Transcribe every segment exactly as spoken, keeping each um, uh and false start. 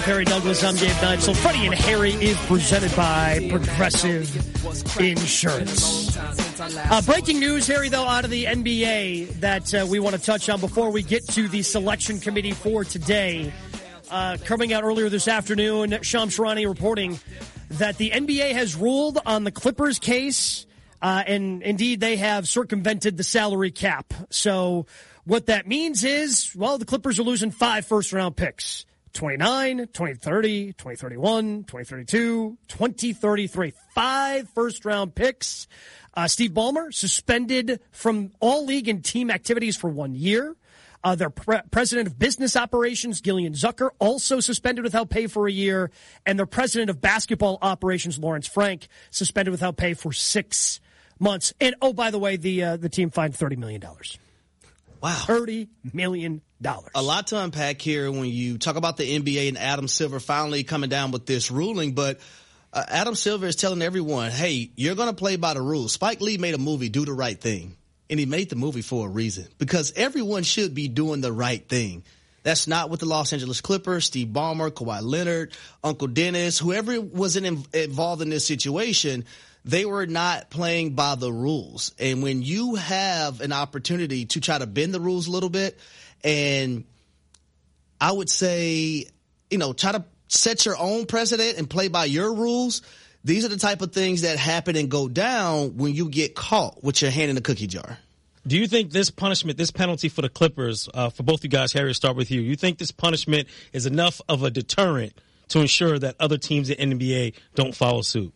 Harry Douglas, I'm Dave Knight. So Freddie and Harry is presented by Progressive Insurance. Uh, breaking news, Harry, though, out of the N B A that uh, we want to touch on before we get to the selection committee for today. Uh, coming out earlier this afternoon, Shams Charania reporting that the N B A has ruled on the Clippers case, uh, and indeed they have circumvented the salary cap. So what that means is, well, the Clippers are losing five first-round picks. twenty-nine, twenty thirty, twenty thirty-one, twenty thirty-two, twenty thirty-three. Five first-round picks. Uh, Steve Ballmer suspended from all league and team activities for one year. Uh, their pre- president of business operations, Gillian Zucker, also suspended without pay for a year. And their president of basketball operations, Lawrence Frank, suspended without pay for six months. And, oh, by the way, the uh, the team fined thirty million dollars. Wow. thirty million dollars. A lot to unpack here when you talk about the N B A and Adam Silver finally coming down with this ruling. But uh, Adam Silver is telling everyone, hey, you're going to play by the rules. Spike Lee made a movie, Do the Right Thing. And he made the movie for a reason, because everyone should be doing the right thing. That's not what the Los Angeles Clippers, Steve Ballmer, Kawhi Leonard, Uncle Dennis, whoever was in, involved in this situation, they were not playing by the rules. And when you have an opportunity to try to bend the rules a little bit, and I would say, you know, try to set your own precedent and play by your rules, these are the type of things that happen and go down when you get caught with your hand in the cookie jar. Do you think this punishment, this penalty for the Clippers, uh, for both you guys, Harry, I'll start with you, you think this punishment is enough of a deterrent to ensure that other teams in the N B A don't follow suit?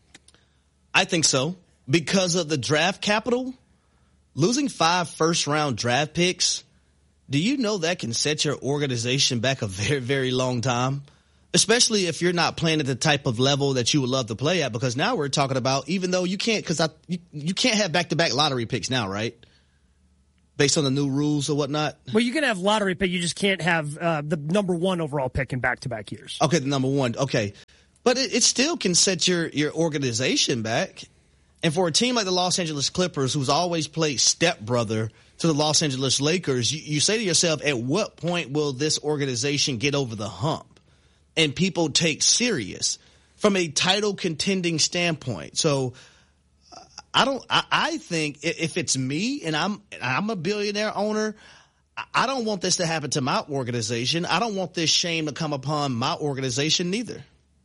I think so. Because of the draft capital, losing five first-round draft picks, do you know that can set your organization back a very, very long time? Especially if you're not playing at the type of level that you would love to play at, because now we're talking about, even though you can't, because I you, you can't have back-to-back lottery picks now, right? Based on the new rules or whatnot. Well, you can have lottery pick, you just can't have uh, the number one overall pick in back-to-back years. Okay, the number one. Okay, but it, it still can set your your organization back. And for a team like the Los Angeles Clippers, who's always played stepbrother to the Los Angeles Lakers, you, you say to yourself, at what point will this organization get over the hump and people take serious from a title contending standpoint? So uh, I don't, I, I think if it's me and I'm, I'm a billionaire owner, I don't want this to happen to my organization. I don't want this shame to come upon my organization neither.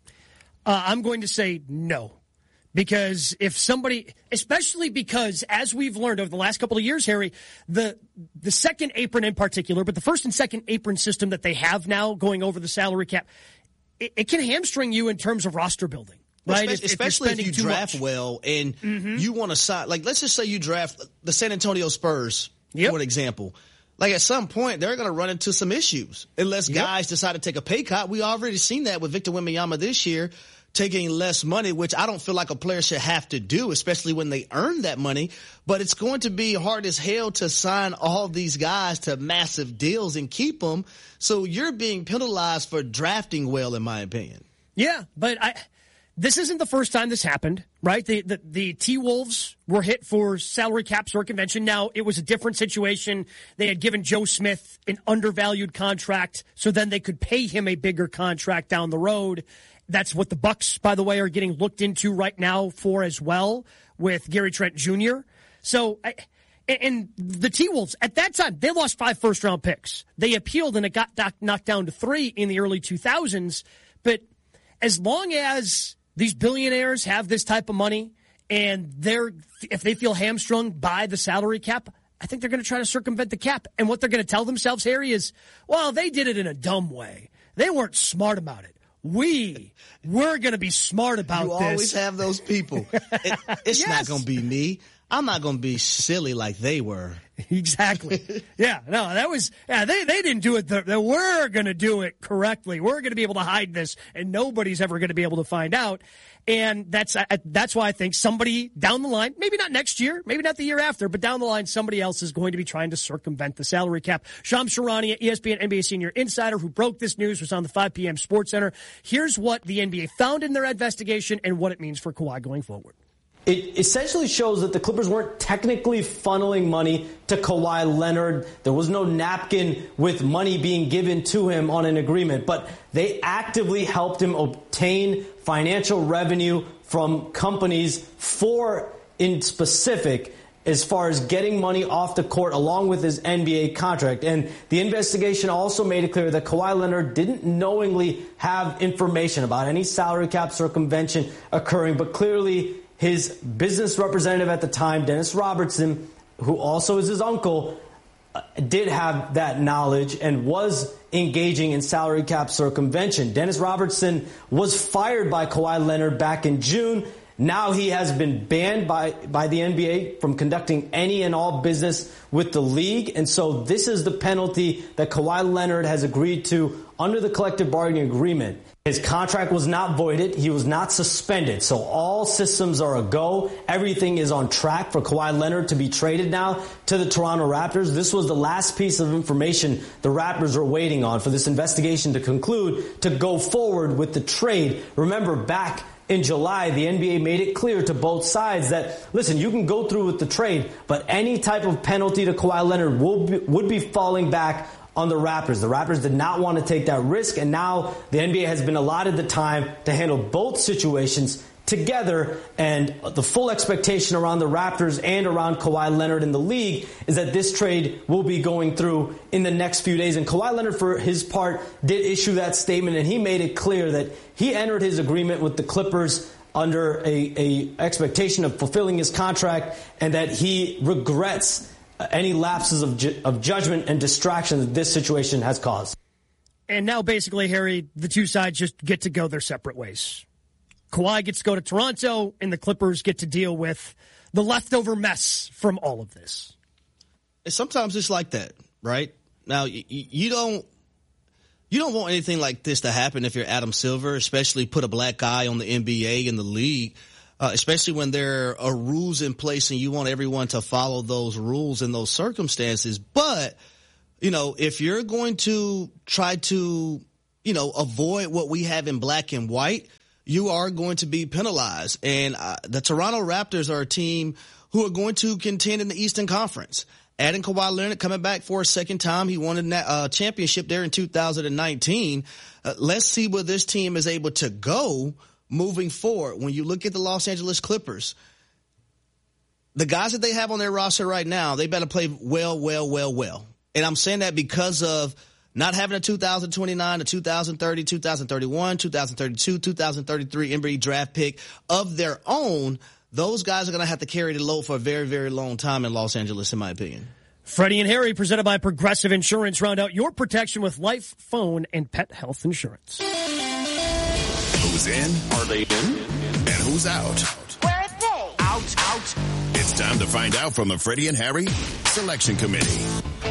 Uh, I'm going to say no. Because if somebody, especially because, as we've learned over the last couple of years, Harry, the the second apron in particular, but the first and second apron system that they have now going over the salary cap, it, it can hamstring you in terms of roster building, right? Especially if, especially if, if you draft much. well and mm-hmm. you want to sign, like, let's just say you draft the San Antonio Spurs, yep. for an example. Like, at some point, they're going to run into some issues unless yep. guys decide to take a pay cut. We already seen that with Victor Wembanyama this year, taking less money, which I don't feel like a player should have to do, especially when they earn that money. But it's going to be hard as hell to sign all these guys to massive deals and keep them. So you're being penalized for drafting well, in my opinion. Yeah, but I, this isn't the first time this happened, right? The, the, the T-Wolves were hit for salary cap circumvention. Now, it was a different situation. They had given Joe Smith an undervalued contract, so then they could pay him a bigger contract down the road. That's what the Bucks, by the way, are getting looked into right now for as well with Gary Trent Junior So, I, and the T-Wolves, at that time, they lost five first-round picks. They appealed, and it got knocked down to three in the early two thousands. But as long as these billionaires have this type of money, and they're if they feel hamstrung by the salary cap, I think they're going to try to circumvent the cap. And what they're going to tell themselves, Harry, is, well, they did it in a dumb way. They weren't smart about it. We, we're going to be smart about you this. You always have those people. It, it's yes. not going to be me. I'm not going to be silly like they were. Exactly. Yeah, no, that was, yeah, they, they didn't do it. The, the, we're going to do it correctly. We're going to be able to hide this, and nobody's ever going to be able to find out. And that's uh, that's why I think somebody down the line, maybe not next year, maybe not the year after, but down the line, somebody else is going to be trying to circumvent the salary cap. Shams Charania, E S P N N B A senior insider who broke this news, was on the five p.m. Sports Center. Here's what the N B A found in their investigation and what it means for Kawhi going forward. It essentially shows that the Clippers weren't technically funneling money to Kawhi Leonard. There was no napkin with money being given to him on an agreement, but they actively helped him obtain financial revenue from companies for, in specific, as far as getting money off the court along with his N B A contract. And the investigation also made it clear that Kawhi Leonard didn't knowingly have information about any salary cap circumvention occurring, but clearly his business representative at the time, Dennis Robertson, who also is his uncle, did have that knowledge and was engaging in salary cap circumvention. Dennis Robertson was fired by Kawhi Leonard back in June. Now he has been banned by, by the N B A from conducting any and all business with the league. And so this is the penalty that Kawhi Leonard has agreed to under the collective bargaining agreement. His contract was not voided. He was not suspended. So all systems are a go. Everything is on track for Kawhi Leonard to be traded now to the Toronto Raptors. This was the last piece of information the Raptors are waiting on for this investigation to conclude to go forward with the trade. Remember, back in July, the N B A made it clear to both sides that, listen, you can go through with the trade, but any type of penalty to Kawhi Leonard will be, would be falling back on the Raptors. The Raptors did not want to take that risk, and now the N B A has been allotted the time to handle both situations together, and the full expectation around the Raptors and around Kawhi Leonard in the league is that this trade will be going through in the next few days. And Kawhi Leonard, for his part, did issue that statement, and he made it clear that he entered his agreement with the Clippers under a, a expectation of fulfilling his contract, and that he regrets any lapses of, ju- of judgment and distraction that this situation has caused. And now, basically, Harry, the two sides just get to go their separate ways. Kawhi gets to go to Toronto, and the Clippers get to deal with the leftover mess from all of this. Sometimes it's like that, right? Now, you, you don't you don't want anything like this to happen if you're Adam Silver, especially put a black eye on the N B A and the league, uh, especially when there are rules in place and you want everyone to follow those rules in those circumstances. But, you know, if you're going to try to, you know, avoid what we have in black and white, you are going to be penalized. And uh, the Toronto Raptors are a team who are going to contend in the Eastern Conference. Adding Kawhi Leonard coming back for a second time. He won a uh, championship there in two thousand nineteen. Uh, let's see where this team is able to go moving forward. When you look at the Los Angeles Clippers, the guys that they have on their roster right now, they better play well, well, well, well. And I'm saying that because of not having a two thousand twenty-nine, a two thousand thirty, two thousand thirty-one, two thousand thirty-two, two thousand thirty-three N B A draft pick of their own. Those guys are going to have to carry the load for a very, very long time in Los Angeles, in my opinion. Freddie and Harry, presented by Progressive Insurance. Round out your protection with life, phone, and pet health insurance. Who's in? Are they in? And who's out? Where are they? Out, out. It's time to find out from the Freddie and Harry Selection Committee.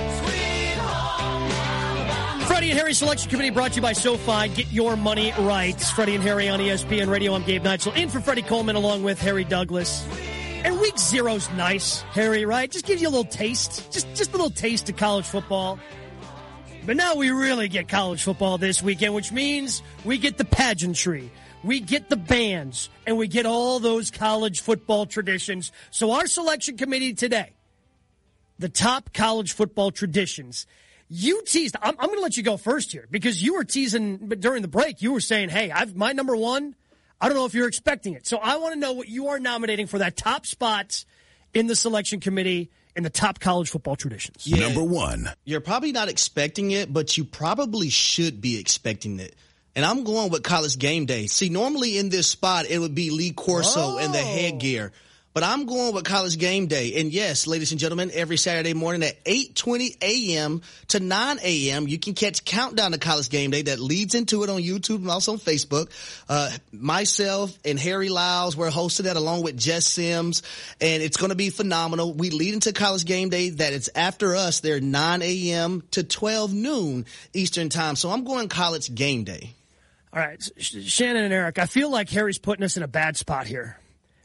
Freddie and Harry Selection Committee brought to you by SoFi. Get your money right. Freddie and Harry on E S P N Radio. I'm Gabe Neitzel. In for Freddie Coleman along with Harry Douglas. And week zero's nice, Harry, right? Just gives you a little taste. Just, just a little taste of college football. But now we really get college football this weekend, which means we get the pageantry. We get the bands. And we get all those college football traditions. So our selection committee today, the top college football traditions. You teased, I'm, I'm going to let you go first here, because you were teasing during the break. You were saying, hey, I've my number one, I don't know if you're expecting it. So I want to know what you are nominating for that top spot in the selection committee in the top college football traditions. Yeah, number one. You're probably not expecting it, but you probably should be expecting it. And I'm going with College Game Day. See, normally in this spot, it would be Lee Corso oh. and the headgear. But I'm going with College Game Day. And yes, ladies and gentlemen, every Saturday morning at eight twenty a.m. to nine a.m., you can catch Countdown to College Game Day that leads into it on YouTube and also on Facebook. Uh, myself and Harry Lyles, we're hosting that along with Jess Sims, and it's going to be phenomenal. We lead into College Game Day that it's after us. They're nine a.m. to twelve noon Eastern time. So I'm going College Game Day. All right, Shannon and Eric, I feel like Harry's putting us in a bad spot here.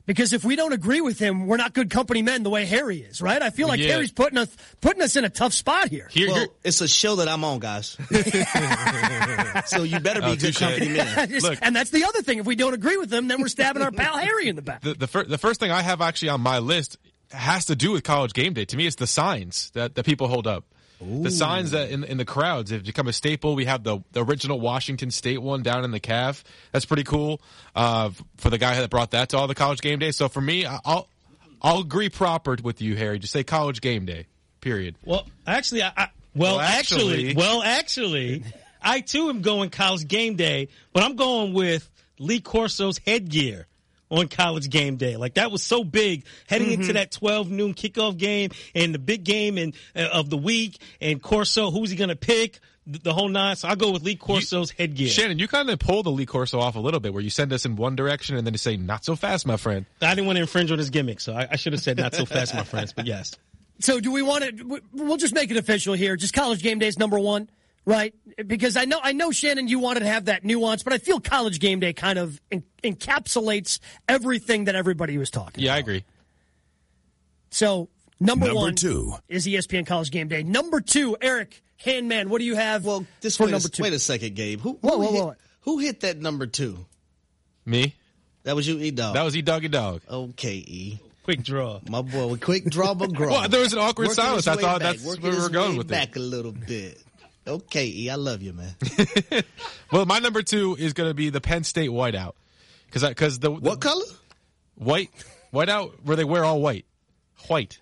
Because if we don't agree with him, we're not good company men the way Harry is, right? I feel like yeah. Harry's putting us putting us in a tough spot here. Here, Well, here- it's a show that I'm on, guys. So you better be Oh, good touche. company men. Look. And that's the other thing. If we don't agree with him, then we're stabbing our pal Harry in the back. the the, fir- the first thing I have actually on my list has to do with College Game Day. To me, it's the signs that, that people hold up. The signs that in in the crowds have become a staple. We have the, the original Washington State one down in the C A V. That's pretty cool uh, for the guy that brought that to all the College Game Day. So for me, I'll I'll agree proper with you, Harry. Just say College Game Day. Period. Well, actually, I, I well, Well, actually, actually- well, actually, I too am going College Game Day, but I'm going with Lee Corso's headgear on College Game Day. Like, that was so big heading Mm-hmm. into that twelve noon kickoff game and the big game and uh, of the week. And Corso, who's he going to pick? The, the whole nine. So I go with Lee Corso's headgear. Shannon, you kind of pull the Lee Corso off a little bit, where you send us in one direction and then you say, "Not so fast, my friend." I didn't want to infringe on his gimmick, so I, I should have said not so fast, my friends. But yes. So do we want to? We'll just make it official here. Just College Game Day is number one, right? Because I know, I know, Shannon, you wanted to have that nuance, but I feel College Game Day kind of en- encapsulates everything that everybody was talking Yeah, about. I agree. So number, Number one two. is E S P N College Game Day. Number two, Eric Handman, what do you have? Well, this for wait, number a, two? wait a second, Gabe. Who, Whoa, who, whoa, hit, whoa. who hit that number two? Me? That was you, E-Dog. That was E Doggy Dog. Okay, E. Quick draw. My boy, with quick draw but grow. Well, there was an awkward Working silence. his I way thought back, that's working where we his were going way with it. back a little bit. Okay, E, I love you, man. Well, my number two is going to be the Penn State whiteout. Because because the, the What color? white whiteout where they wear all white, white.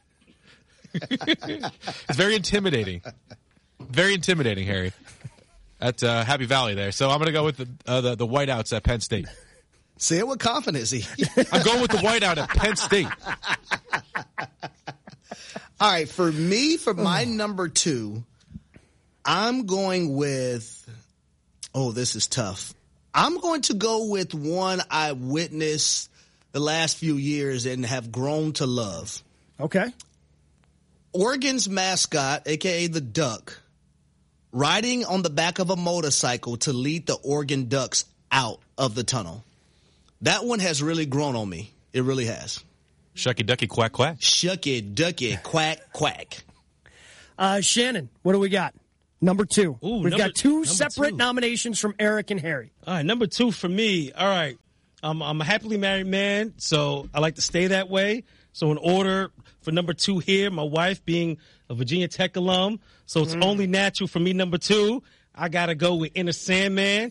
It's very intimidating. Very intimidating, Harry. At uh, Happy Valley there. So I'm going to go with the, uh, the the whiteouts at Penn State. Say it with confidence, E. I'm going with the whiteout at Penn State. All right, for me, for my number two, I'm going with, oh, this is tough. I'm going to go with one I witnessed the last few years and have grown to love. Okay. Oregon's mascot, a k a the Duck, riding on the back of a motorcycle to lead the Oregon Ducks out of the tunnel. That one has really grown on me. It really has. Shucky ducky quack quack. Shucky, ducky, quack, quack. Uh, Shannon, what do we got? Number two. Ooh, We've number- got two number separate two. nominations from Eric and Harry. All right, number two for me. All right, um, I'm a happily married man, so I like to stay that way. So in order for number two here, my wife being a Virginia Tech alum, so it's only natural for me. Number two, I gotta go with Inner Sandman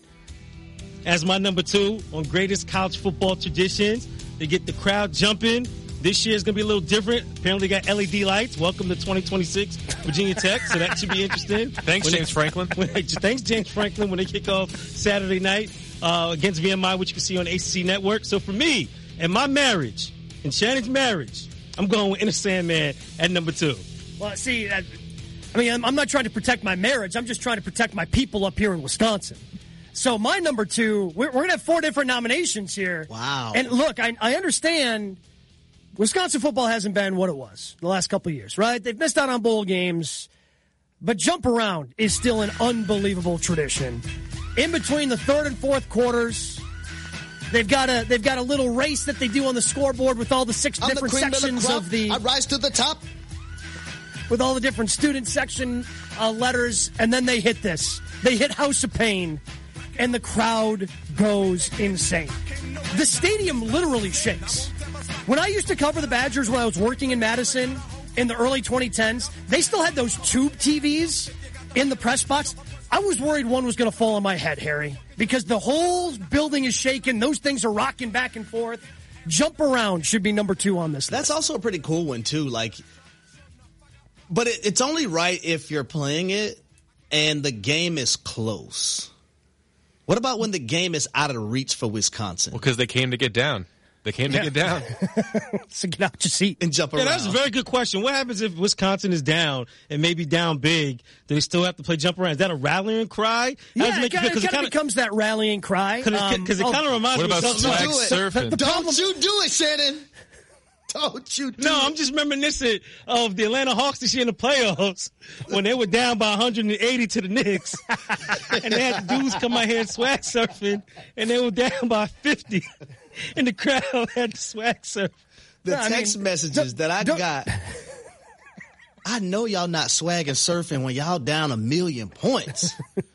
as my number two on greatest college football traditions. They get the crowd jumping. This year is going to be a little different. Apparently, they got L E D lights. Welcome to twenty twenty-six Virginia Tech, so that should be interesting. Thanks, When they- James Franklin. when they- thanks, James Franklin, when they kick off Saturday night uh, against V M I, which you can see on A C C Network. So for me and my marriage and Shannon's marriage, I'm going with Inner Sandman at number two. Well, see, I, I mean, I'm, I'm not trying to protect my marriage. I'm just trying to protect my people up here in Wisconsin. So my number two, we're, we're going to have four different nominations here. Wow. And look, I, I understand Wisconsin football hasn't been what it was the last couple of years, right? They've missed out on bowl games, but jump around is still an unbelievable tradition. In between the third and fourth quarters, they've got a they've got a little race that they do on the scoreboard with all the 6 I'm the different cream of the sections crop. of the I rise to the top. with all the different student section uh, letters, and then they hit this. They hit House of Pain, and the crowd goes insane. The stadium literally shakes. When I used to cover the Badgers when I was working in Madison in the early twenty tens, they still had those tube T Vs in the press box. I was worried one was going to fall on my head, Harry, because the whole building is shaking. Those things are rocking back and forth. Jump Around should be number two on this list. That's also a pretty cool one, too. Like, but it, it's only right if you're playing it and the game is close. What about when the game is out of reach for Wisconsin? Well, because they came to get down. They came to Yeah. get down. So get out your seat. And jump Yeah, around. that's a very good question. What happens if Wisconsin is down and maybe down big? Do they still have to play jump around? Is that a rallying cry? How does Yeah, it it make you kind feel? of Because it becomes that rallying cry. Because Um, it oh, kind of reminds What me about of something flag else. do it. surfing? The- the- Don't you do it, Shannon. Don't you do No, I'm just reminiscent of the Atlanta Hawks this year in the playoffs when they were down by one hundred eighty to the Knicks. And they had the dudes come out here and swag surfing, and they were down by fifty. And the crowd had the swag surf. the No, I text mean, messages that I don't- got. I know y'all not swagging surfing when y'all down a million points.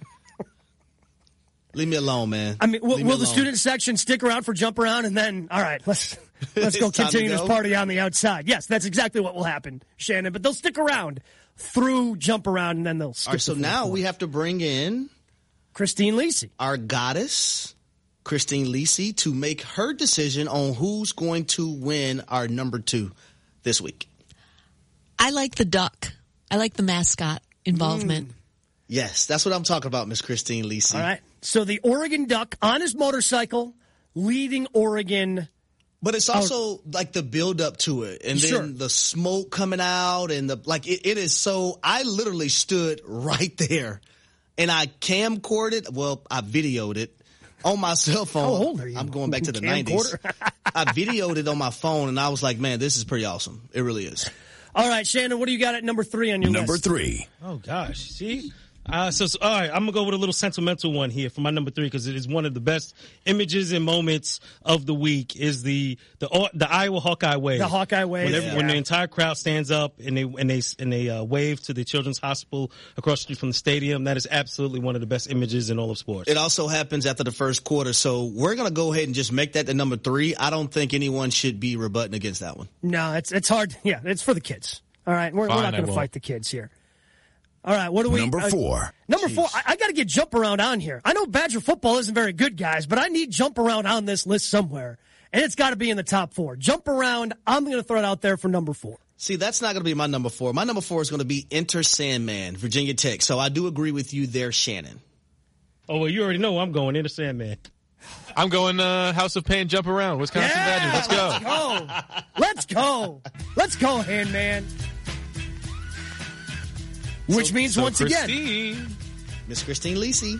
Leave me alone, man. I mean, will, Leave me will the alone. student section stick around for jump around and then, all right, let's let's go It's time to continue this go? party on the outside. Yes, that's exactly what will happen, Shannon. But they'll stick around through jump around and then they'll skip All right, so the now fourth we quarter. have to bring in Christine Lisi. our goddess, Christine Lisi, to make her decision on who's going to win our number two this week. I like the duck. I like the mascot involvement. Yes, that's what I'm talking about, Miss Christine Lisi. All right. So the Oregon Duck on his motorcycle leading Oregon. But it's also like the build up to it, and then Sure. the smoke coming out, and the like. It, it is so. I literally stood right there, and I camcorded. Well, I videoed it on my cell phone. How old are you? I'm going back to the nineties. Camcorder? I videoed it on my phone, and I was like, "Man, this is pretty awesome. It really is." All right, Shannon, what do you got at number three on your Number list? three. Oh, gosh. See? Uh, so, so, all right, I'm going to go with a little sentimental one here for my number three because it is one of the best images and moments of the week is the the, the Iowa Hawkeye Wave. The Hawkeye Wave, When, every, yeah. when the entire crowd stands up and they and they, and they uh, wave to the Children's Hospital across the street from the stadium, that is absolutely one of the best images in all of sports. It also happens after the first quarter, so we're going to go ahead and just make that the number three. I don't think anyone should be rebutting against that one. No, it's it's hard. Yeah, it's for the kids. All right, we're, we're Fine, not I going to won't. fight the kids here. All right, what do we? Number uh, four. Number four. I, I got to get jump around on here. I know Badger football isn't very good, guys, but I need jump around on this list somewhere, and it's got to be in the top four. Jump around. I'm going to throw it out there for number four. See, that's not going to be my number four. My number four is going to be Enter Sandman, Virginia Tech. So I do agree with you there, Shannon. Oh, well, you already know I'm going into Sandman. I'm going uh, House of Pain, jump around, Wisconsin Badgers. Let's go. Let's go. Let's go. Let's go, Handman. Which means So once again, Christine. Miss Christine Lisi.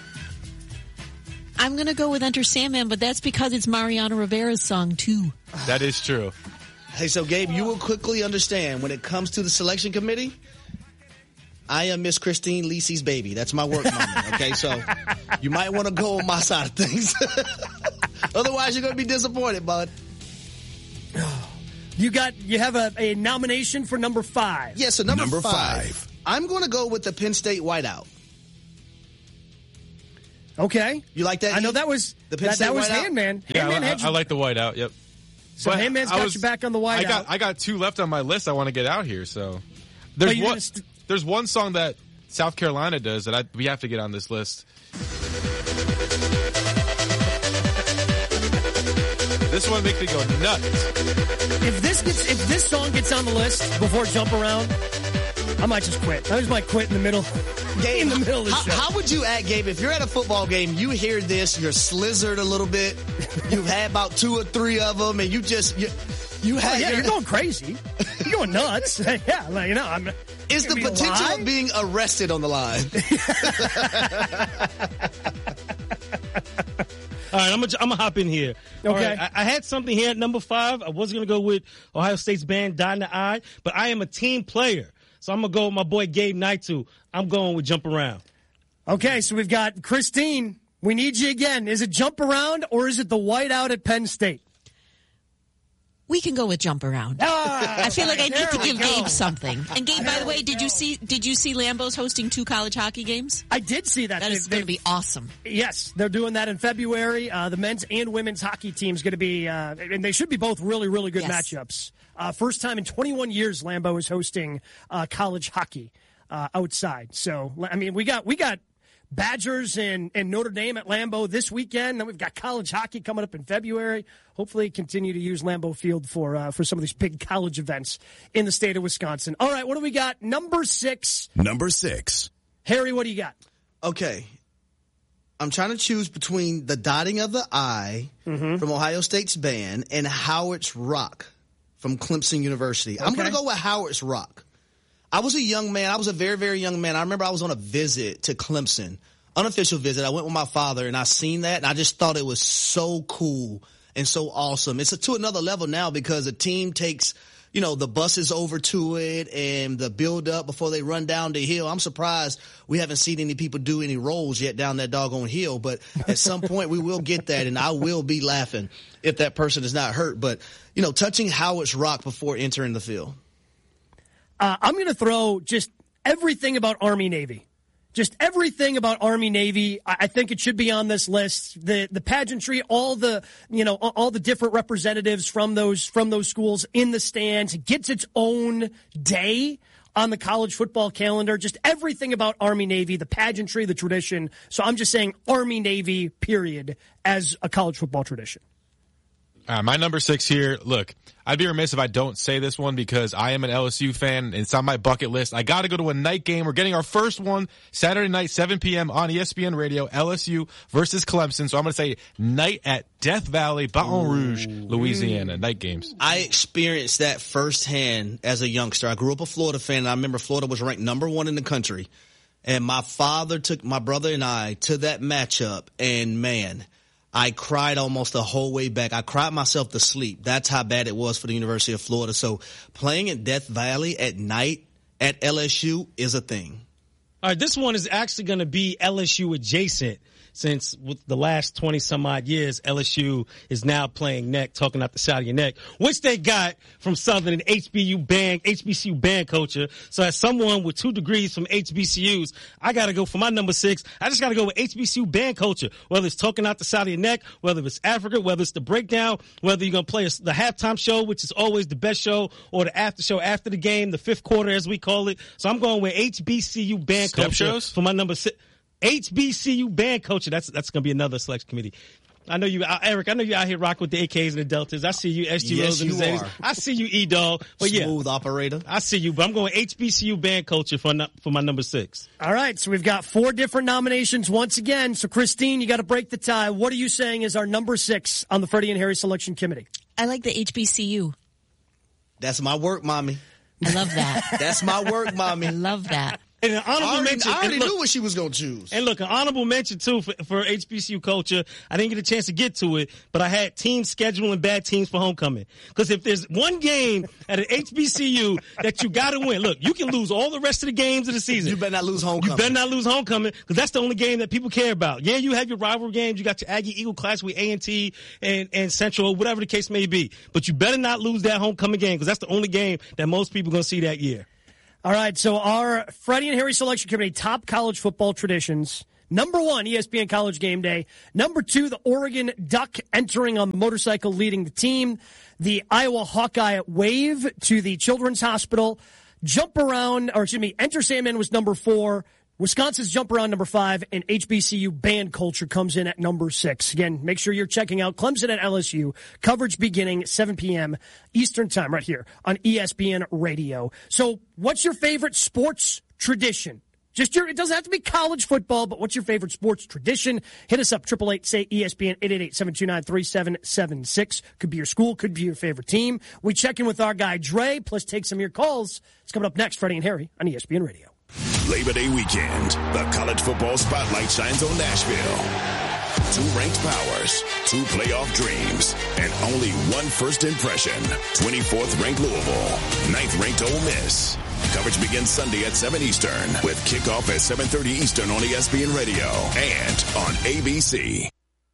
I'm going to go with Enter Sandman, but that's because it's Mariano Rivera's song, too. That is true. Hey, so Gabe, you will quickly understand when it comes to the selection committee, I am Miss Christine Lisi's baby. That's my work moment, okay? So you might want to go on my side of things. Otherwise, you're going to be disappointed, bud. you got you have a, a nomination for number five. Yeah, so number, Number five, five. I'm going to go with the Penn State whiteout. Okay. You like that? I know Heath? that was The Penn that, State that was whiteout? Handman. Yeah, Handman I, had I, I you- like the whiteout. Yep. so But Handman's I got was- you back on the whiteout. I got I got two left on my list. I want to get out here. So there's you're one gonna st- there's one song that South Carolina does that I, we have to get on this list. This one makes me go nuts. If this gets if this song gets on the list before Jump Around, I might just quit. I just might quit in the middle. Gabe, in the middle of the how, show. how would you act, Gabe, if you're at a football game, you hear this, you're slizzard a little bit, you've had about two or three of them, and you just, you, you Oh, have, yeah, you're going crazy. You're going nuts. Yeah, like, you know, I'm. is the gonna be potential alive? of being arrested on the line. All right, I'm gonna I'm gonna hop in here. All Okay. right, I, I had something here at number five. I was gonna go with Ohio State's band "Die in the Eye," but I am a team player, so I'm gonna go with my boy Gabe Naitu. I'm going with "Jump Around." Okay, so we've got Christine. We need you again. Is it Jump Around or is it the whiteout at Penn State? We can go with Jump Around. Ah, I feel like I need there to we give go. Gabe something. And Gabe, by the way, did you see did you see Lambeau's hosting two college hockey games? I did see that. That is They- going to be awesome. Yes, they're doing that in February. Uh, the men's and women's hockey team's going to be, uh, and they should be both really, really good Yes. matchups. Uh, first time in twenty-one years, Lambeau is hosting uh, college hockey uh, outside. So, I mean, we got we got Badgers and, and Notre Dame at Lambeau this weekend. Then we've got college hockey coming up in February. Hopefully, continue to use Lambeau Field for uh, for some of these big college events in the state of Wisconsin. All right, what do we got? Number six, Number six. Harry. What do you got? Okay. I'm trying to choose between the Dotting of the I Mm-hmm. from Ohio State's band and Howard's Rock from Clemson University. I'm Okay. going to go with Howard's Rock. I was a young man. I was a very, very young man. I remember I was on a visit to Clemson, unofficial visit. I went with my father, and I seen that, and I just thought it was so cool and so awesome. It's a, to another level now because a team takes, you know, the buses over to it and the build up before they run down the hill. I'm surprised we haven't seen any people do any rolls yet down that doggone hill, but at some point we will get that, and I will be laughing if that person is not hurt. But, you know, touching Howard's Rock before entering the field. Uh, I'm going to throw just everything about Army-Navy. Just everything about Army-Navy. I think it should be on this list. The the pageantry, all the you know, all the different representatives from those from those schools in the stands. It gets its own day on the college football calendar. Just everything about Army-Navy, the pageantry, the tradition. So I'm just saying Army-Navy, period, as a college football tradition. Uh, my number six here, look, I'd be remiss if I don't say this one because I am an L S U fan and it's on my bucket list. I got to go to a night game. We're getting our first one Saturday night, seven p.m. on E S P N Radio, L S U versus Clemson. So I'm going to say night at Death Valley, Baton Rouge, Louisiana, night games. I experienced that firsthand as a youngster. I grew up a Florida fan, and I remember Florida was ranked number one in the country. And my father took my brother and I to that matchup, and man, I cried almost the whole way back. I cried myself to sleep. That's how bad it was for the University of Florida. So playing at Death Valley at night at L S U is a thing. All right, this one is actually going to be L S U adjacent. Since with the last twenty some odd years, L S U is now playing neck, talking out the side of your neck, which they got from Southern and H B U band, H B C U band culture. So as someone with two degrees from H B C Us, I got to go for my number six. I just got to go with H B C U band culture, whether it's talking out the side of your neck, whether it's Africa, whether it's the breakdown, whether you're going to play a, the halftime show, which is always the best show, or the after show after the game, the fifth quarter as we call it. So I'm going with H B C U band Step culture shows? for my number six. H B C U band culture. That's that's going to be another selection committee. I know you, uh, Eric. I know you out here rocking with the A Ks and the Deltas. I see you, S G Os Yes, and the you Z's. are. I see you, E Dog. But yeah, Smooth operator. I see you. But I'm going H B C U band culture for nu- for my number six. All right, so we've got four different nominations once again. So, Christine, you got to break the tie. What are you saying is our number six on the Freddie and Harry selection committee? I like the H B C U. That's my work, mommy. I love that. That's my work, mommy. I love that. And an honorable I already, mention. I already and look, knew what she was going to choose. And look, an honorable mention, too, for, for H B C U culture. I didn't get a chance to get to it, but I had teams scheduling bad teams for homecoming. Because if there's one game at an H B C U that you got to win, look, you can lose all the rest of the games of the season. You better not lose homecoming. You better not lose homecoming, because that's the only game that people care about. Yeah, you have your rivalry games. You got your Aggie Eagle clash with A and T and, and Central, whatever the case may be. But you better not lose that homecoming game, because that's the only game that most people are going to see that year. All right, so our Freddie and Harry selection committee, top college football traditions. Number one, E S P N College Game Day. Number two, the Oregon Duck entering on the motorcycle leading the team. The Iowa Hawkeye wave to the Children's Hospital. Jump around, or excuse me, Enter Sandman was number four. Wisconsin's jump around number five, and H B C U band culture comes in at number six. Again, make sure you're checking out Clemson at L S U. Coverage beginning seven p.m. Eastern Time right here on E S P N Radio. So what's your favorite sports tradition? Just your, it doesn't have to be college football, but what's your favorite sports tradition? Hit us up, eight eight eight, say E S P N, eight eight eight, seven two nine, three seven seven six. Could be your school, could be your favorite team. We check in with our guy, Dre, plus take some of your calls. It's coming up next, Freddie and Harry on E S P N Radio. Labor Day weekend, the college football spotlight shines on Nashville. Two ranked powers, two playoff dreams, and only one first impression. twenty-fourth ranked Louisville, ninth ranked Ole Miss. Coverage begins Sunday at seven Eastern with kickoff at seven thirty Eastern on E S P N Radio and on A B C.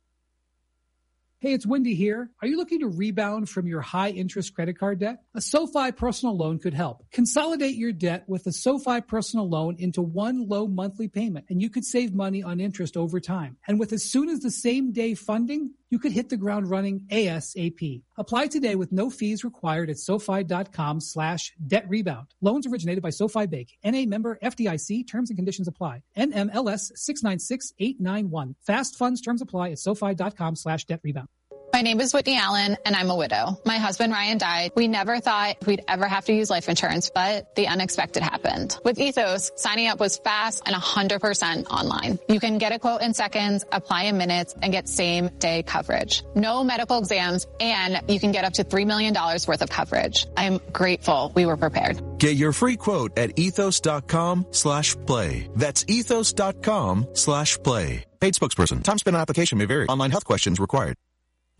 Hey, it's Wendy here. Are you looking to rebound from your high-interest credit card debt? A SoFi personal loan could help. Consolidate your debt with a SoFi personal loan into one low monthly payment, and you could save money on interest over time. And with as soon as the same day funding, you could hit the ground running ASAP. Apply today with no fees required at SoFi.com slash debt rebound. Loans originated by SoFi Bank. N A member F D I C. Terms and conditions apply. N M L S six nine six eight nine one. Fast funds terms apply at SoFi.com slash debt rebound. My name is Whitney Allen, and I'm a widow. My husband, Ryan, died. We never thought we'd ever have to use life insurance, but the unexpected happened. With Ethos, signing up was fast and one hundred percent online. You can get a quote in seconds, apply in minutes, and get same-day coverage. No medical exams, and you can get up to three million dollars worth of coverage. I'm grateful we were prepared. Get your free quote at ethos.com slash play. That's ethos.com slash play. Paid spokesperson. Time spent on application may vary. Online health questions required.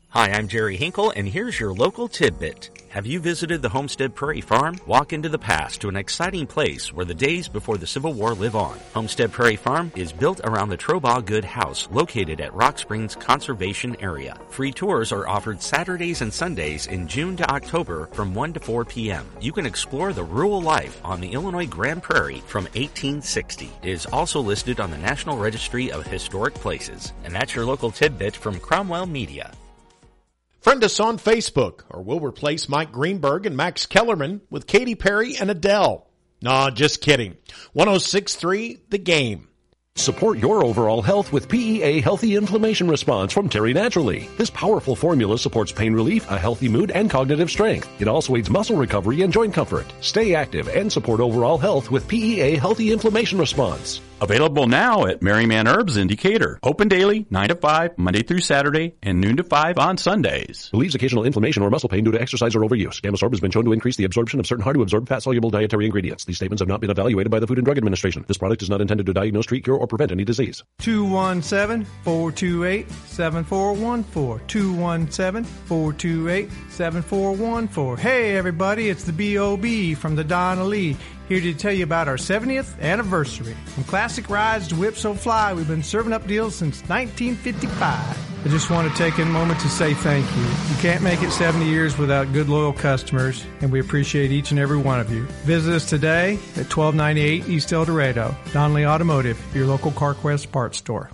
Hi, I'm Jerry Hinkle, and here's your local tidbit. Have you visited the Homestead Prairie Farm? Walk into the past to an exciting place where the days before the Civil War live on. Homestead Prairie Farm is built around the Trobaugh Good House, located at Rock Springs Conservation Area. Free tours are offered Saturdays and Sundays in June to October from one to four p.m. You can explore the rural life on the Illinois Grand Prairie from eighteen sixty. It is also listed on the National Registry of Historic Places. And that's your local tidbit from Cromwell Media. Friend us on Facebook, or we'll replace Mike Greenberg and Max Kellerman with Katy Perry and Adele. Nah, just kidding. one oh six point three The Game. Support your overall health with P E A Healthy Inflammation Response from Terry Naturally. This powerful formula supports pain relief, a healthy mood, and cognitive strength. It also aids muscle recovery and joint comfort. Stay active and support overall health with P E A Healthy Inflammation Response. Available now at Merryman Herbs in Decatur. Open daily, nine to five, Monday through Saturday, and noon to five on Sundays. Relieves occasional inflammation or muscle pain due to exercise or overuse. Gamosorb has been shown to increase the absorption of certain hard-to-absorb fat-soluble dietary ingredients. These statements have not been evaluated by the Food and Drug Administration. This product is not intended to diagnose, treat, cure, or prevent any disease. two one seven, four two eight, seven four one four. two one seven, four two eight, seven four one four. Hey, everybody, it's the B O B from the Donna Lee. Here to tell you about our seventieth anniversary. From classic rides to Whip So Fly, we've been serving up deals since nineteen fifty-five. I just want to take a moment to say thank you. You can't make it seventy years without good, loyal customers, and we appreciate each and every one of you. Visit us today at twelve ninety-eight East El Dorado. Donnelly Automotive, your local CarQuest parts store.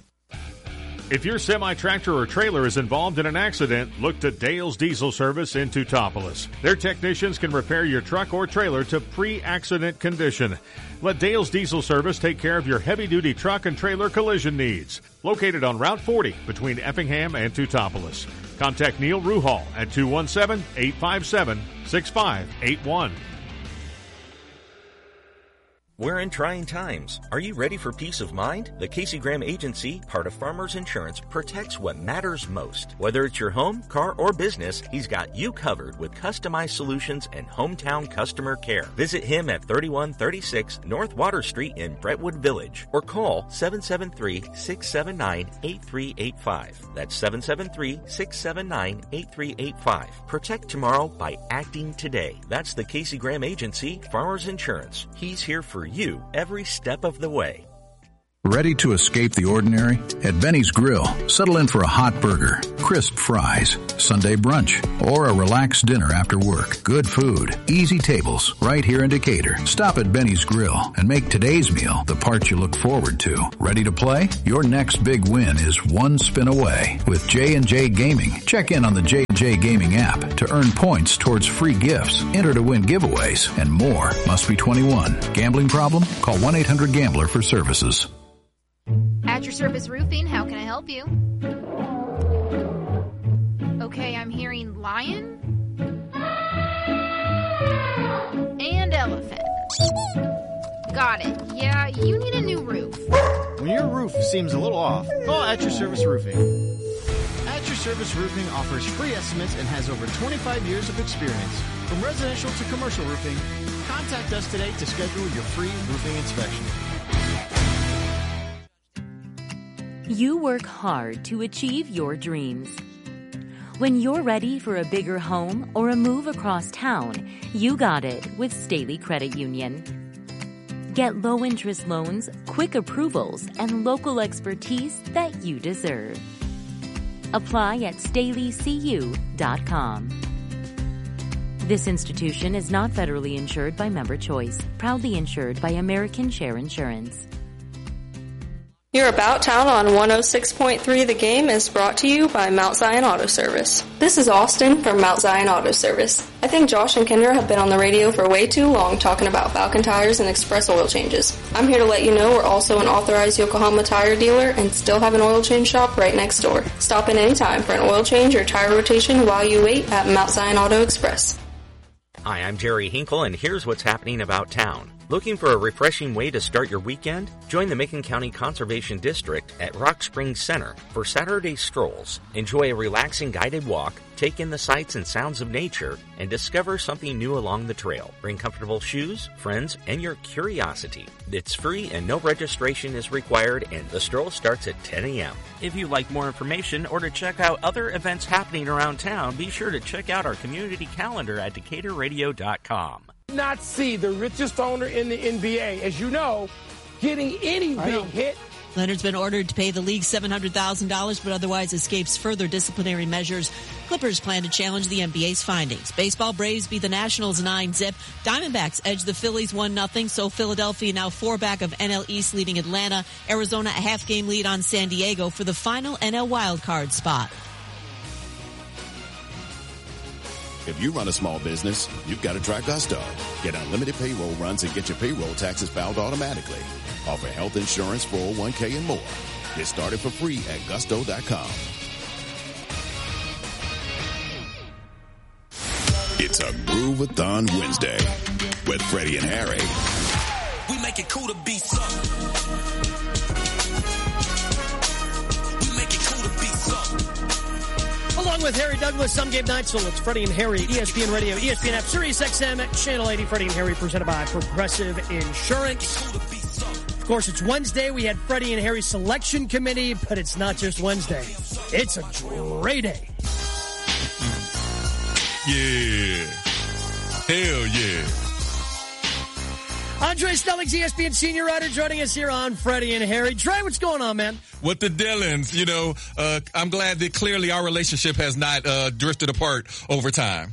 If your semi-tractor or trailer is involved in an accident, look to Dale's Diesel Service in Teutopolis. Their technicians can repair your truck or trailer to pre-accident condition. Let Dale's Diesel Service take care of your heavy-duty truck and trailer collision needs. Located on Route forty between Effingham and Teutopolis. Contact Neil Ruhal at two one seven, eight five seven, six five eight one. We're in trying times. Are you ready for peace of mind? The Casey Graham Agency, part of Farmers Insurance, protects what matters most. Whether it's your home, car, or business, he's got you covered with customized solutions and hometown customer care. Visit him at thirty-one thirty-six North Water Street in Brentwood Village or call seven seven three, six seven nine, eight three eight five. That's seven seven three, six seven nine, eight three eight five. Protect tomorrow by acting today. That's the Casey Graham Agency, Farmers Insurance. He's here for you every step of the way. Ready to escape the ordinary? At Benny's Grill, settle in for a hot burger, crisp fries, Sunday brunch, or a relaxed dinner after work. Good food, easy tables, right here in Decatur. Stop at Benny's Grill and make today's meal the part you look forward to. Ready to play? Your next big win is one spin away. With J and J Gaming, check in on the J and J Gaming app to earn points towards free gifts, enter to win giveaways, and more. Must be twenty-one. Gambling problem? Call one eight hundred gambler for services. At Your Service Roofing, how can I help you? Okay, I'm hearing lion and elephant. Got it. Yeah, you need a new roof. When your roof seems a little off, call At Your Service Roofing. At Your Service Roofing offers free estimates and has over twenty-five years of experience. From residential to commercial roofing, contact us today to schedule your free roofing inspection. You work hard to achieve your dreams. When you're ready for a bigger home or a move across town, you got it with Staley Credit Union. Get low-interest loans, quick approvals, and local expertise that you deserve. Apply at staley c u dot com. This institution is not federally insured by Member Choice, proudly insured by American Share Insurance. Your About Town on one oh six point three The Game is brought to you by Mount Zion Auto Service. This is Austin from Mount Zion Auto Service. I think Josh and Kendra have been on the radio for way too long talking about Falcon tires and express oil changes. I'm here to let you know we're also an authorized Yokohama tire dealer and still have an oil change shop right next door. Stop in anytime for an oil change or tire rotation while you wait at Mount Zion Auto Express. Hi, I'm Jerry Hinkle, and here's what's happening about town. Looking for a refreshing way to start your weekend? Join the Macon County Conservation District at Rock Springs Center for Saturday strolls. Enjoy a relaxing guided walk, Take in the sights and sounds of nature and discover something new along the trail. Bring comfortable shoes, friends, and your curiosity. It's free and no registration is required, and the stroll starts at ten a.m. If you'd like more information or to check out other events happening around town, be sure to check out our community calendar at decatur radio dot com. Not see the richest owner in the N B A, as you know, getting any big hit. Leonard's been ordered to pay the league seven hundred thousand dollars, but otherwise escapes further disciplinary measures. Clippers plan to challenge the N B A's findings. Baseball, Braves beat the Nationals nine zip. Diamondbacks edge the Phillies one nothing. So Philadelphia now four back of N L East leading Atlanta. Arizona a half game lead on San Diego for the final N L wildcard spot. If you run a small business, you've got to try Gusto. Get unlimited payroll runs and get your payroll taxes filed automatically. Offer health insurance, four oh one k, and more. Get started for free at gusto dot com. It's a Groove-a-thon Wednesday with Freddie and Harry. We make it cool to be something. We make it cool to be something. Along with Harry Douglas, I'm Gabe Neitzel. It's Freddie and Harry, E S P N Radio, E S P N app, Sirius X M, Channel eighty. Freddie and Harry presented by Progressive Insurance. Of course, it's Wednesday. We had Freddie and Harry Selection Committee, but it's not just Wednesday. It's a Dre Day. Yeah. Hell yeah. Andre Stellings, E S P N senior writer, joining us here on Freddie and Harry. Dre, what's going on, man? What the Dillons, you know, uh, I'm glad that clearly our relationship has not uh, drifted apart over time.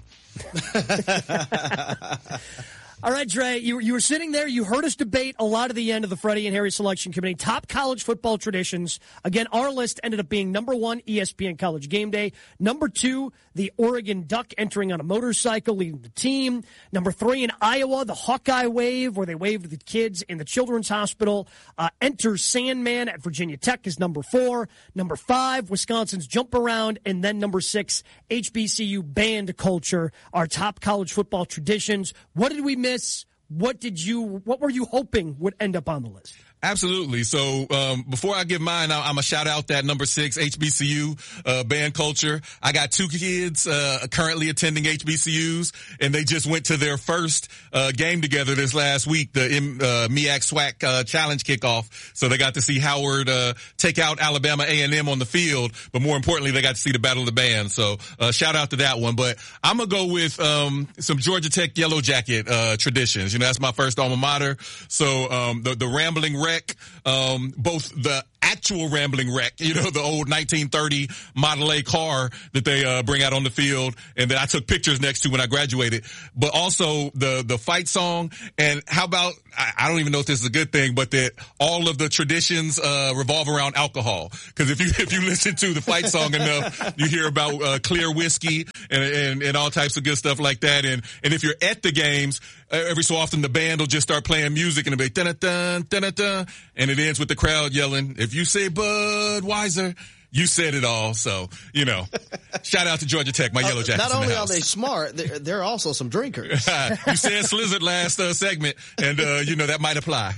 All right, Dre, you, you were sitting there. You heard us debate a lot at the end of the Freddie and Harry Selection Committee. Top college football traditions. Again, our list ended up being number one, E S P N College Game Day. Number two, the Oregon Duck entering on a motorcycle, leading the team. Number three, in Iowa, the Hawkeye Wave, where they waved the kids in the Children's Hospital. Uh, Enter Sandman at Virginia Tech is number four. Number five, Wisconsin's Jump Around. And then number six, H B C U Band Culture, our top college football traditions. What did we miss? What did you, what were you hoping would end up on the list? Absolutely. So um, before I give mine, I'm going to shout out that number six, H B C U, uh, band culture. I got two kids uh, currently attending H B C Us, and they just went to their first uh, game together this last week, the uh, M E A C SWAC uh, challenge kickoff. So they got to see Howard uh, take out Alabama A and M on the field, but more importantly, they got to see the Battle of the Bands. So uh, shout out to that one. But I'm going to go with um, some Georgia Tech Yellow Jacket uh, traditions. You know, that's my first alma mater. So um, the, the Rambling Wreck, um, both the actual Rambling Wreck, you know, the old nineteen thirty Model A car that they uh, bring out on the field and that I took pictures next to when I graduated, but also the the fight song. And how about, I, I don't even know if this is a good thing, but that all of the traditions uh, revolve around alcohol. Because if you if you listen to the fight song enough, you hear about uh, clear whiskey and, and and all types of good stuff like that. And and if you're at the games, every so often the band will just start playing music and it'll be dun dun dun dun, and it ends with the crowd yelling, "If you say Budweiser, you said it all." So, you know, shout out to Georgia Tech, my uh, Yellow Jackets. Not only in the are they smart, they're, they're also some drinkers. You said Slizzard last uh, segment, and, uh, you know, that might apply.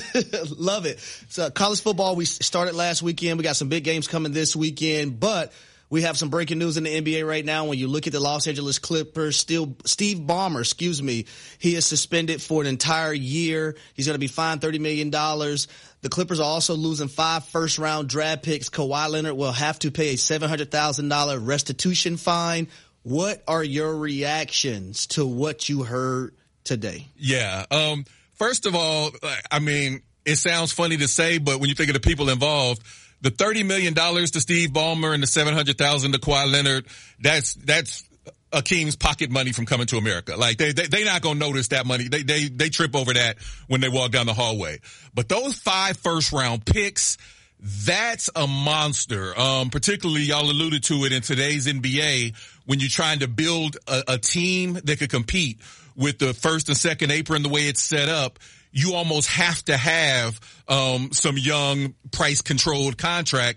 Love it. So college football, we started last weekend. We got some big games coming this weekend, but we have some breaking news in the N B A right now. When you look at the Los Angeles Clippers, still Steve Ballmer, excuse me, he is suspended for an entire year. He's going to be fined thirty million dollars. The Clippers are also losing five first-round draft picks. Kawhi Leonard will have to pay a seven hundred thousand dollars restitution fine. What are your reactions to what you heard today? Yeah. Um, first of all, I mean, it sounds funny to say, but when you think of the people involved, the thirty million dollars to Steve Ballmer and the seven hundred thousand dollars to Kawhi Leonard, that's, that's Akeem's pocket money from coming to America. Like, they, they, they not gonna notice that money. They, they, they trip over that when they walk down the hallway. But those five first round picks, that's a monster. Um, particularly y'all alluded to it in today's N B A when you're trying to build a, a team that could compete with the first and second apron the way it's set up. You almost have to have um some young price controlled contracts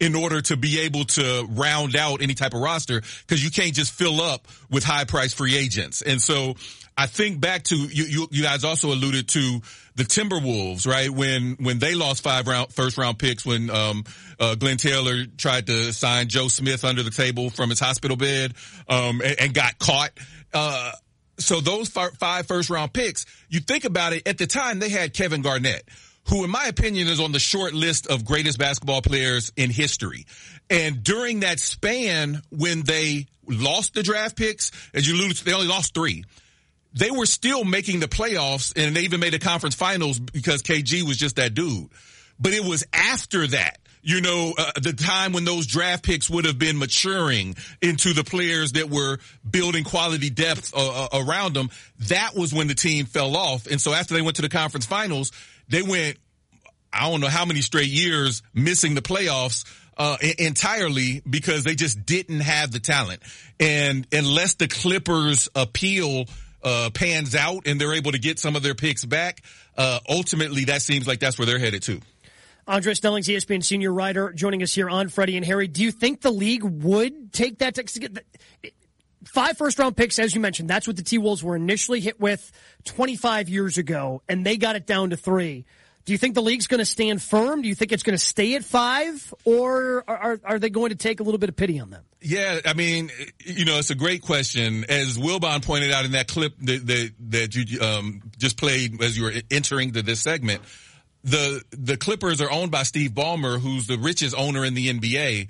in order to be able to round out any type of roster, because you can't just fill up with high price free agents. And so I think back to you, you, you guys also alluded to the Timberwolves, right? When, when they lost five round, first round picks, when, um, uh, Glenn Taylor tried to sign Joe Smith under the table from his hospital bed, um, and, and got caught. Uh, so those five first round picks, you think about it, at the time they had Kevin Garnett, who in my opinion is on the short list of greatest basketball players in history. And during that span, when they lost the draft picks, as you alluded to, they only lost three. They were still making the playoffs, and they even made the conference finals because K G was just that dude. But it was after that, you know, uh, the time when those draft picks would have been maturing into the players that were building quality depth uh, uh, around them. That was when the team fell off. And so after they went to the conference finals, they went, I don't know how many straight years missing the playoffs uh entirely because they just didn't have the talent. And unless the Clippers appeal Uh, pans out and they're able to get some of their picks back, uh, ultimately that seems like that's where they're headed to. Andre Snelling's E S P N senior writer joining us here on Freddie and Harry. Do you think the league would take that to get the, five first-round picks, as you mentioned? That's what the T-Wolves were initially hit with twenty-five years ago, and they got it down to three. Do you think the league's going to stand firm? Do you think it's going to stay at five, or are, are they going to take a little bit of pity on them? Yeah, I mean, you know, it's a great question. As Wilbon pointed out in that clip that that, that you um, just played as you were entering the, this segment, the the Clippers are owned by Steve Ballmer, who's the richest owner in the N B A,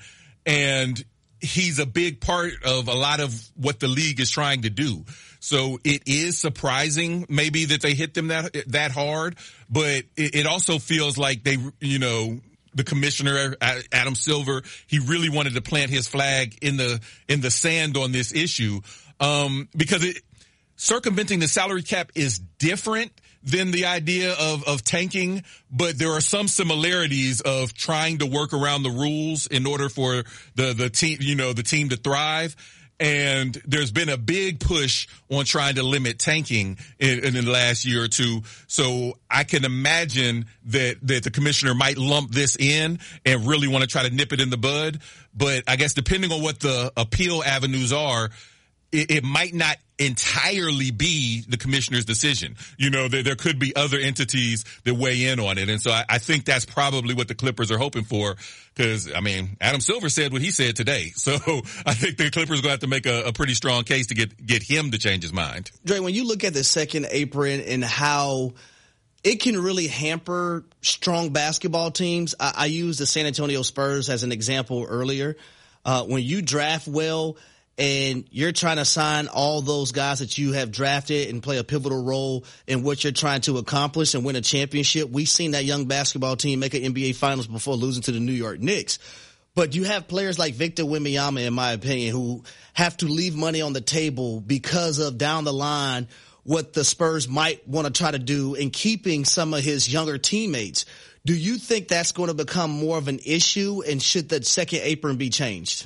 and he's a big part of a lot of what the league is trying to do. So it is surprising maybe that they hit them that that hard, but it, it also feels like they, you know, the commissioner, Adam Silver, he really wanted to plant his flag in the in the sand on this issue, um, because it, circumventing the salary cap is different than the idea of, of tanking, but there are some similarities of trying to work around the rules in order for the, the team, you know, the team to thrive. And there's been a big push on trying to limit tanking in, in the last year or two. So I can imagine that, that the commissioner might lump this in and really want to try to nip it in the bud. But I guess depending on what the appeal avenues are, it, it might not entirely be the commissioner's decision. You know, there, there could be other entities that weigh in on it. And so I, I think that's probably what the Clippers are hoping for. Because, I mean, Adam Silver said what he said today. So I think the Clippers are going to have to make a, a pretty strong case to get, get him to change his mind. Dre, when you look at the second apron and how it can really hamper strong basketball teams, I, I used the San Antonio Spurs as an example earlier. Uh, when you draft well, and you're trying to sign all those guys that you have drafted and play a pivotal role in what you're trying to accomplish and win a championship. We've seen that young basketball team make an N B A Finals before losing to the New York Knicks. But you have players like Victor Wembanyama, in my opinion, who have to leave money on the table because of down the line what the Spurs might want to try to do in keeping some of his younger teammates. Do you think that's going to become more of an issue, and should the second apron be changed?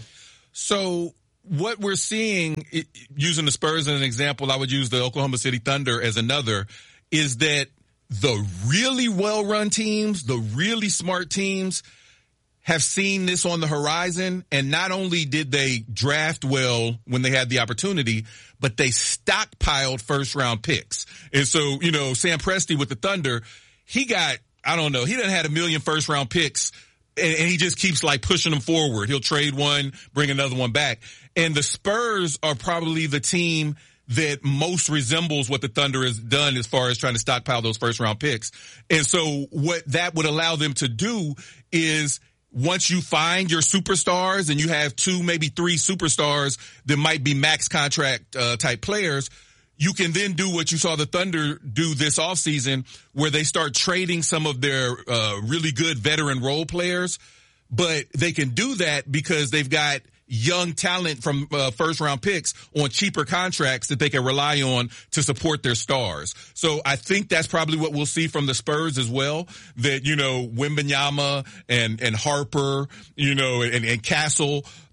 So what we're seeing, using the Spurs as an example, I would use the Oklahoma City Thunder as another, is that the really well-run teams, the really smart teams, have seen this on the horizon, and not only did they draft well when they had the opportunity, but they stockpiled first-round picks. And so, you know, Sam Presti with the Thunder, he got, I don't know, he done had a million first-round picks, and, and he just keeps, like, pushing them forward. He'll trade one, bring another one back. And the Spurs are probably the team that most resembles what the Thunder has done as far as trying to stockpile those first-round picks. And so what that would allow them to do is, once you find your superstars and you have two, maybe three superstars that might be max contract uh, type players, you can then do what you saw the Thunder do this offseason, where they start trading some of their uh, really good veteran role players. But they can do that because they've got young talent from uh, first round picks on cheaper contracts that they can rely on to support their stars. So I think that's probably what we'll see from the Spurs as well, that, you know, Wembanyama and, and Harper, you know, and, and Castle,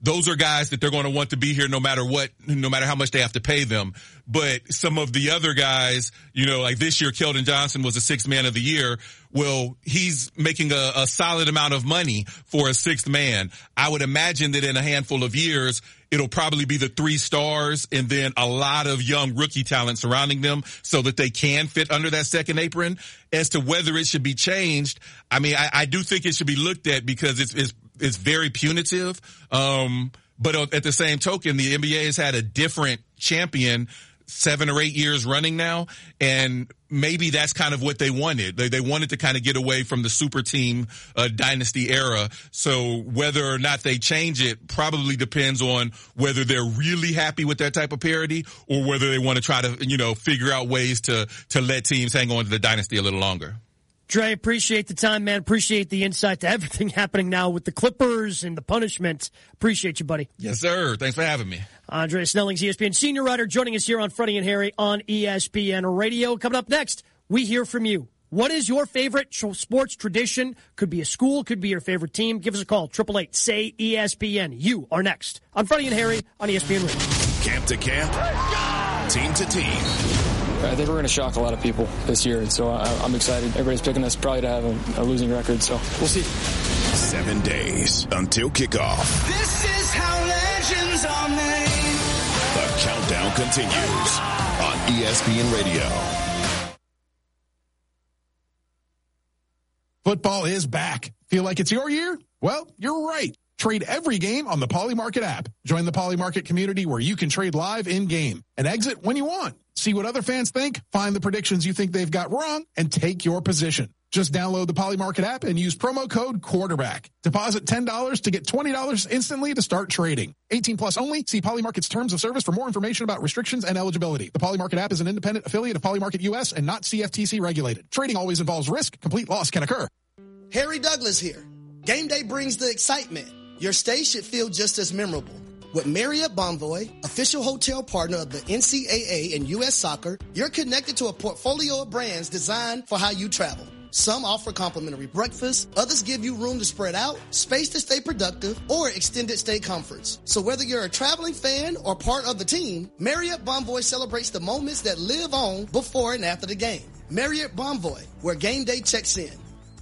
those are guys that they're going to want to be here no matter what, no matter how much they have to pay them. But some of the other guys, you know, like this year, Keldon Johnson was a sixth man of the year. Well, he's making a, a solid amount of money for a sixth man. I would imagine that in a handful of years, it'll probably be the three stars and then a lot of young rookie talent surrounding them so that they can fit under that second apron. As to whether it should be changed, I mean, I, I do think it should be looked at because it's, it's, it's very punitive. Um, but at the same token, the N B A has had a different champion seven or eight years running now, and maybe that's kind of what they wanted. They, they wanted to kind of get away from the super team uh, dynasty era. So whether or not they change it probably depends on whether they're really happy with that type of parity or whether they want to try to, you know, figure out ways to to let teams hang on to the dynasty a little longer. Dre, appreciate the time, man. Appreciate the insight to everything happening now with the Clippers and the punishment. Appreciate you, buddy. Yes, sir. Thanks for having me. Andrea Snelling's E S P N senior writer joining us here on Freddie and Harry on E S P N Radio. Coming up next, we hear from you. What is your favorite sports tradition? Could be a school, could be your favorite team. Give us a call, eight eight eight, S A Y, E S P N. You are next on Freddie and Harry on E S P N Radio. Camp to camp, team to team. I think we're going to shock a lot of people this year, and so I'm excited. Everybody's picking us probably to have a, a losing record, so we'll see. Seven days until kickoff. This is how legends are made. The countdown continues on E S P N Radio. Football is back. Feel like it's your year? Well, you're right. Trade every game on the Poly Market app. Join the Poly Market community where you can trade live in-game and exit when you want. See what other fans think, find the predictions you think they've got wrong, and take your position. Just download the Poly Market app and use promo code quarterback. Deposit ten dollars to get twenty dollars instantly to start trading. eighteen plus only. See Poly Market's terms of service for more information about restrictions and eligibility. The Poly Market app is an independent affiliate of Poly Market U S and not C F T C regulated. Trading always involves risk. Complete loss can occur. Harry Douglas here. Game day brings the excitement. Your stay should feel just as memorable. With Marriott Bonvoy, official hotel partner of the N C double A and U S Soccer, you're connected to a portfolio of brands designed for how you travel. Some offer complimentary breakfast, others give you room to spread out, space to stay productive, or extended stay comforts. So whether you're a traveling fan or part of the team, Marriott Bonvoy celebrates the moments that live on before and after the game. Marriott Bonvoy, where game day checks in.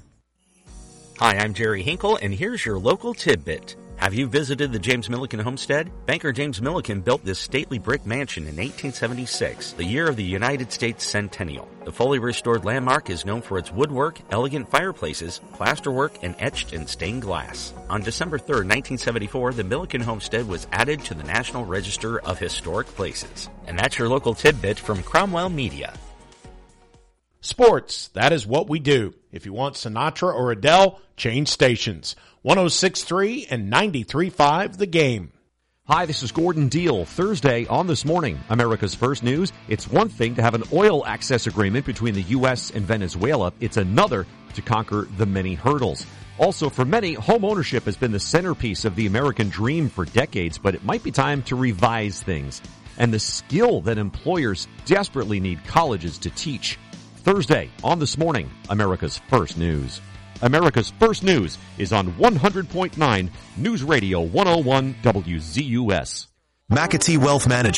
Hi, I'm Jerry Hinkle, and here's your local tidbit. Have you visited the James Milliken homestead? Banker James Milliken built this stately brick mansion in eighteen seventy-six, the year of the United States centennial. The fully restored landmark is known for its woodwork, elegant fireplaces, plasterwork, and etched and stained glass. On December third, nineteen seventy-four, the Milliken homestead was added to the National Register of Historic Places. And that's your local tidbit from Cromwell Media. Sports, that is what we do. If you want Sinatra or Adele, change stations. one oh six point three and ninety-three point five The Game. Hi, this is Gordon Deal. Thursday on This Morning, America's First News. It's one thing to have an oil access agreement between the U S and Venezuela. It's another to conquer the many hurdles. Also, for many, home ownership has been the centerpiece of the American dream for decades, but it might be time to revise things. And the skill that employers desperately need colleges to teach. Thursday on This Morning, America's First News. America's First News is on one hundred point nine News Radio one oh one W Z U S. McAtee Wealth Management.